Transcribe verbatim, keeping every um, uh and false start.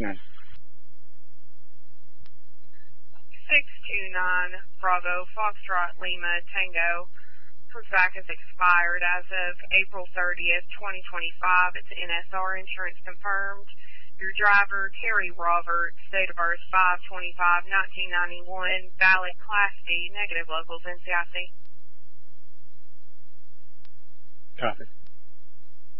None. six two nine Bravo Foxtrot Lima Tango. Proof back is expired as of April thirtieth, twenty twenty-five. It's N S R insurance confirmed. Your driver, Terry Roberts, date of birth five twenty-five nineteen ninety-one, valid Class D, negative locals, N C I C. Copy.